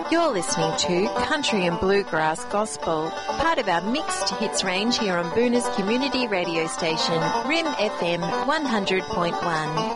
You're listening to Country and Bluegrass Gospel, part of our mixed hits range here on Boona's community radio station, RIM FM 100.1.